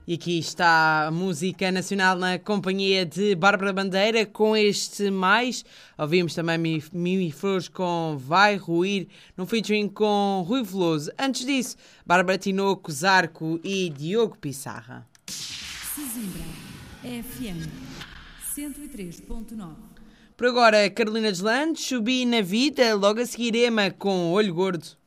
E aqui está a música nacional na companhia de Bárbara Bandeira com este Mais. Ouvimos também Mimi Flores com Vai Ruir, no featuring com Rui Veloso. Antes disso, Bárbara Tinoco, Zarco e Diogo Pissarra. Sesimbra, FM 103.9. Por agora, Carolina Deslandes, Subi na Vida, logo a seguir Ema com Olho Gordo.